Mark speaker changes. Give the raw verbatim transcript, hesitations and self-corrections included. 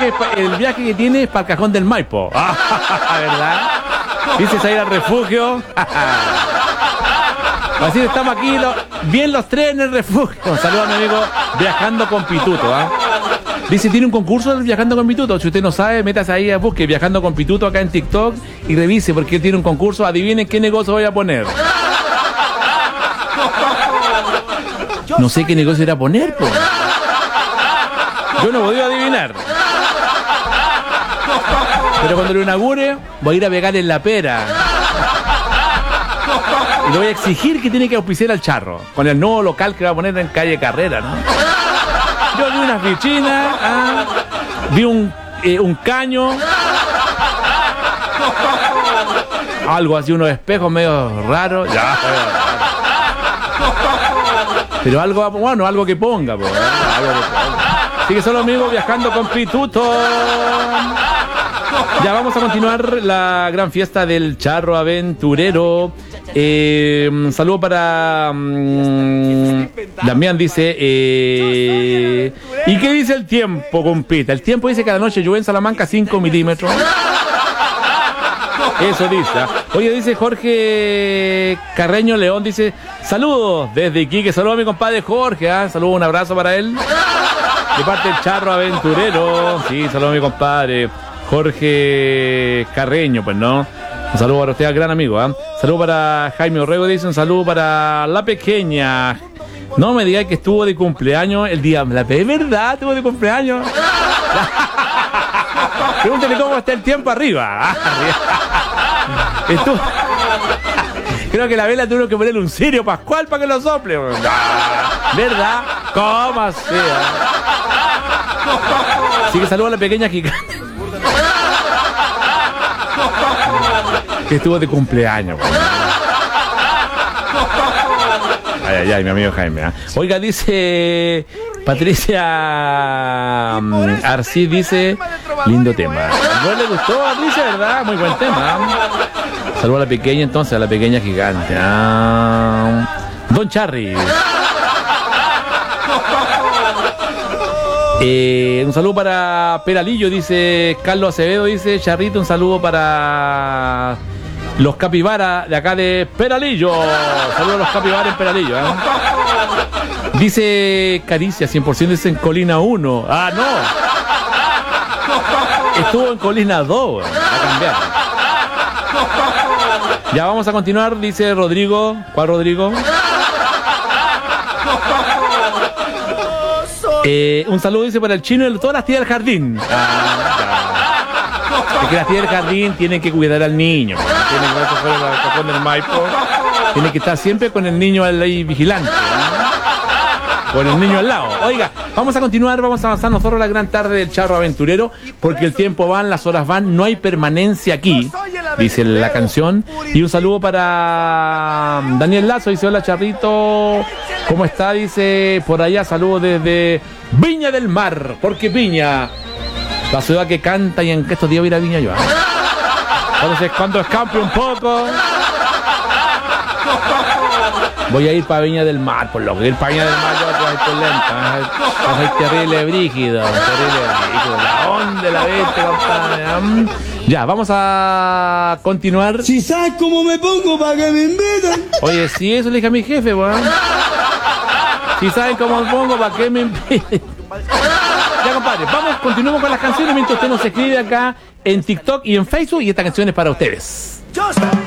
Speaker 1: viaje, el viaje que tiene es para el Cajón del Maipo. ¿Verdad? Dices a ir al refugio. Así estamos aquí, lo, bien los tres en el refugio. Un saludo a mi amigo Viajando con Pituto. ¿eh? Dice, tiene un concurso del Viajando con Pituto. Si usted no sabe, métase ahí a busque Viajando con Pituto acá en TikTok y revise porque él tiene un concurso. Adivinen qué negocio voy a poner. No sé qué negocio era poner, pues. Yo no podía adivinar. Pero cuando lo inaugure, voy a ir a pegar en la pera. Y le voy a exigir que tiene que auspiciar al Charro con el nuevo local que va a poner en calle Carrera, ¿no? Yo vi unas piscinas, ¿ah? Vi un, eh, un caño, algo así, unos espejos medio raros. Ya, pero algo, bueno, algo que ponga, pues, ¿eh? Algo que ponga. Así que son los amigos Viajando con Pituto. Ya vamos a continuar la gran fiesta del Charro Aventurero. Eh, un saludo para um, Damián dice eh, ¿y qué dice el tiempo, compita? El tiempo dice que a la noche llueve en Salamanca cinco milímetros. Eso dice. Oye, dice Jorge Carreño León, dice saludos desde Iquique. Saludos a mi compadre Jorge, ¿eh? Saludos, un abrazo para él de parte del Charro Aventurero. Sí, saludos a mi compadre Jorge Carreño, pues no. Un saludo para usted, gran amigo. ¿eh? Saludo para Jaime Orrego, dice un saludo para la pequeña. No me diga que estuvo de cumpleaños el día. ¿La es verdad? ¿Estuvo de cumpleaños? Pregúntale cómo está el tiempo arriba. Estuvo... Creo que la vela tuvo que ponerle un cirio pascual para que lo sople. ¿Verdad? ¿Cómo así? Así que saludo a la pequeña gigante. Que estuvo de cumpleaños. Ay, ay, ay, mi amigo Jaime. ¿eh? Oiga, dice Patricia um, Arcí, dice lindo tema. ¿No le gustó a Patricia, verdad? Muy buen tema. Saludos a la pequeña, entonces, a la pequeña gigante. Ah, Don Charry. Eh, un saludo para Peralillo, dice Carlos Acevedo, dice Charrito, un saludo para los capibaras de acá de Peralillo. Saludos a los capibaras en Peralillo. ¿eh? Dice Caricia, cien por ciento dice en Colina uno. Ah, no. Estuvo en Colina dos. A cambiar. Ya vamos a continuar, dice Rodrigo. ¿Cuál Rodrigo? Eh, un saludo dice para el chino y todas las tías del jardín. Ah, es que las tías del jardín tienen que cuidar al niño. Tienen que estar fuera del cajón del Maipo. Tienen que estar siempre con el niño ahí vigilante. ¿eh? Con el niño al lado. Oiga, vamos a continuar, vamos a avanzar nosotros la gran tarde del Charro Aventurero, porque el tiempo van, las horas van, no hay permanencia aquí, dice la canción. Y un saludo para Daniel Lazo, dice hola Charrito, ¿cómo está? Dice por allá, saludos desde Viña del Mar, porque Viña, la ciudad que canta, y en estos días voy a ir a Viña yo. ¿eh? Entonces cuando escampe un poco, voy a ir para Viña del Mar, por lo que ir para Viña del Mar yo voy a ir por lenta. Vas a ir terrible brígido, terrible brígido. La onda la viste, compadre. Ya, vamos a continuar.
Speaker 2: Si sabes cómo me pongo para que me invitan.
Speaker 1: Oye, si eso le dije a mi jefe, weón. Si saben cómo me pongo, ¿para qué me invitan? Ya, compadre, vamos, continuemos con las canciones mientras usted nos escribe acá en TikTok y en Facebook, y esta canción es para ustedes.